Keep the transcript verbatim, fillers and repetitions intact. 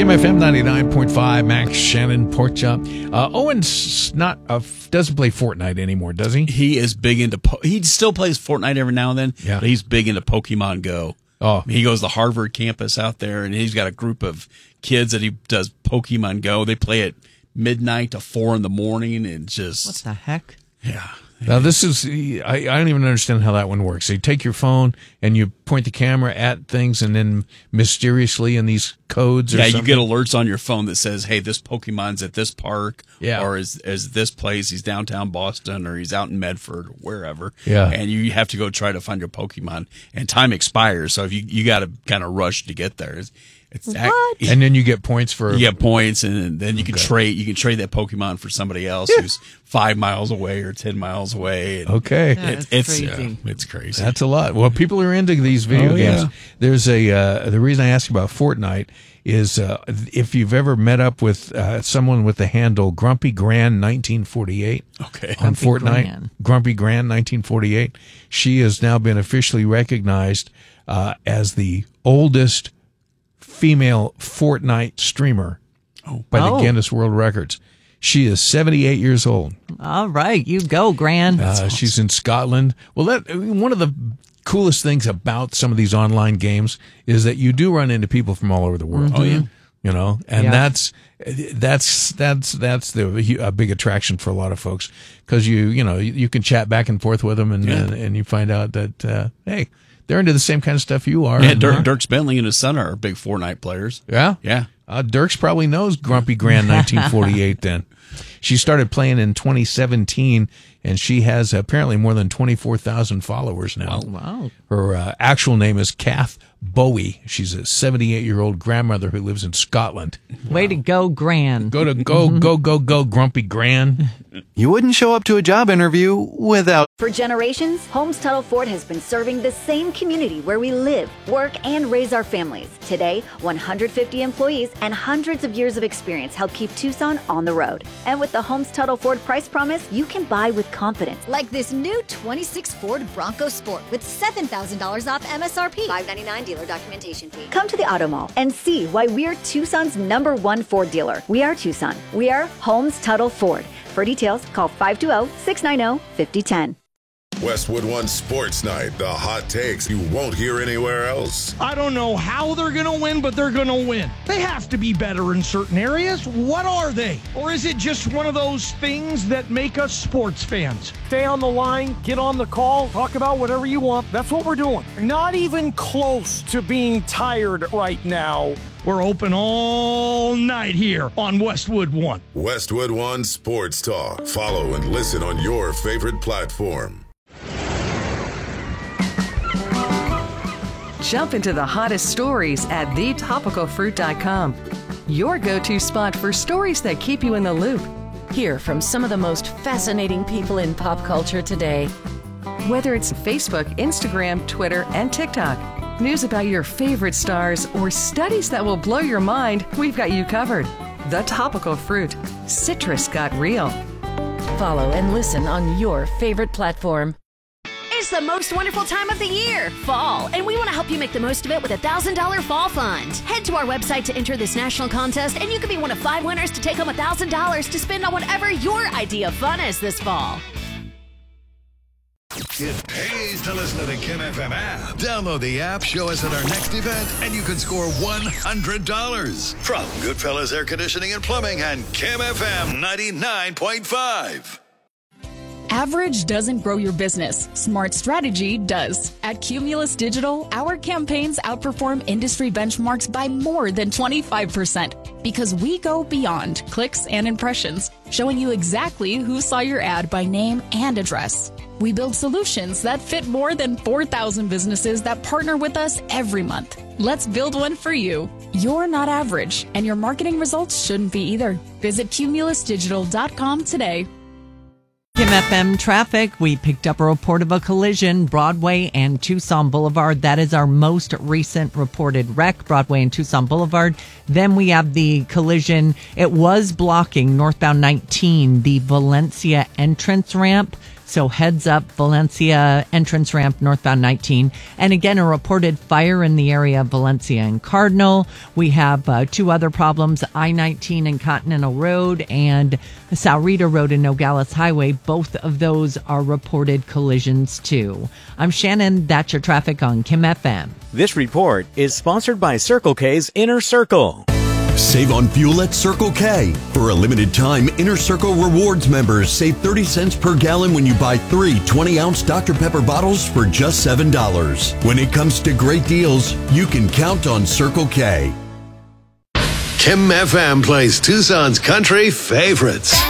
Kim F M ninety-nine point five, Max Shannon, Pork Chop. Uh, Owen's not uh, doesn't play Fortnite anymore, does he? He is big into. Po- he still plays Fortnite every now and then. Yeah. But he's big into Pokemon Go. Oh, he goes to the Harvard campus out there, and he's got a group of kids that he does Pokemon Go. They play at midnight to four in the morning, and just what the heck? Yeah. Now, this is, I, I don't even understand how that one works. So you take your phone and you point the camera at things, and then mysteriously in these codes or yeah, something. you get alerts on your phone that says, hey, this Pokemon's at this park, yeah. or is, is this place, he's downtown Boston, or he's out in Medford, or wherever. Yeah. And you have to go try to find your Pokemon, and time expires, so if you, you got to kind of rush to get there. It's, It's what? And then you get points for you get points, and then you can okay. trade. You can trade that Pokemon for somebody else who's five miles away or ten miles away. And okay, it, it's crazy. uh, it's crazy. That's a lot. Well, people are into these video Oh, games. yeah. There's a uh, the reason I ask about Fortnite is uh, if you've ever met up with uh, someone with the handle Grumpy Gran nineteen forty-eight Okay. on Grumpy Fortnite, Gran. Grumpy Gran nineteen forty-eight. She has now been officially recognized uh, as the oldest female Fortnite streamer Oh. by the Oh. Guinness World Records. She is seventy-eight years old. All right, you go, Gran. Uh, she's in Scotland. Well, that one of the coolest things about some of these online games is that you do run into people from all over the world. Oh, yeah. You know, and Yeah. that's that's that's that's the a big attraction for a lot of folks because you you know you, you can chat back and forth with them and Yeah. and, and you find out that uh, hey, they're into the same kind of stuff you are. Yeah, And, Dirk, uh, Dirk Bentley and his son are big Fortnite players. yeah, Yeah. Uh, Dirks probably knows Grumpy Gran nineteen forty-eight then. She started playing in twenty seventeen, and she has apparently more than twenty-four thousand followers now. Wow. Her uh, actual name is Kath Bowie. She's a seventy-eight-year-old grandmother who lives in Scotland. Way to go, Gran. Go to go, go, go, go, Grumpy Gran. You wouldn't show up to a job interview without... For generations, Holmes Tuttle Ford has been serving the same community where we live, work, and raise our families. Today, one hundred fifty employees and hundreds of years of experience help keep Tucson on the road. And with the Holmes Tuttle Ford price promise, you can buy with confidence. Like this new twenty-six Ford Bronco Sport with seven thousand dollars off M S R P. five ninety-nine dealer documentation fee. Come to the Auto Mall and see why we're Tucson's number one Ford dealer. We are Tucson. We are Holmes Tuttle Ford. For details, call five two zero, six nine zero, five zero one zero. Westwood One Sports Night, the hot takes you won't hear anywhere else. I don't know how they're going to win, but they're going to win. They have to be better in certain areas. What are they? Or is it just one of those things that make us sports fans? Stay on the line, get on the call, talk about whatever you want. That's what we're doing. Not even close to being tired right now. We're open all night here on Westwood One. Westwood One Sports Talk. Follow and listen on your favorite platform. Jump into the hottest stories at the topical fruit dot com. Your go-to spot for stories that keep you in the loop. Hear from some of the most fascinating people in pop culture today. Whether it's Facebook, Instagram, Twitter, and TikTok, news about your favorite stars, or studies that will blow your mind, we've got you covered. The Topical Fruit. Citrus got real. Follow and listen on your favorite platform. It's the most wonderful time of the year, fall, and we want to help you make the most of it with a one thousand dollars Fall Fund. Head to our website to enter this national contest, and you could be one of five winners to take home one thousand dollars to spend on whatever your idea of fun is this fall. It pays to listen to the Kim F M app. Download the app, show us at our next event, and you can score one hundred dollars. From Goodfellas Air Conditioning and Plumbing and Kim F M ninety-nine point five. Average doesn't grow your business. Smart strategy does. At Cumulus Digital, our campaigns outperform industry benchmarks by more than twenty-five percent because we go beyond clicks and impressions, showing you exactly who saw your ad by name and address. We build solutions that fit more than four thousand businesses that partner with us every month. Let's build one for you. You're not average, and your marketing results shouldn't be either. Visit cumulus digital dot com today. Kim F M traffic, we picked up a report of a collision, Broadway and Tucson Boulevard. That is our most recent reported wreck, Broadway and Tucson Boulevard. Then we have the collision. It was blocking northbound nineteen, the Valencia entrance ramp. So heads up, Valencia entrance ramp northbound nineteen. And again, a reported fire in the area of Valencia and Cardinal. We have uh, two other problems, I nineteen and Continental Road and Saurita Road and Nogales Highway. Both of those are reported collisions too. I'm Shannon. That's your traffic on Kim F M. This report is sponsored by Circle K's Inner Circle. Save on fuel at Circle K. For a limited time, Inner Circle Rewards members save thirty cents per gallon when you buy three twenty-ounce Doctor Pepper bottles for just seven dollars. When it comes to great deals, you can count on Circle K. Kim F M plays Tucson's country favorites.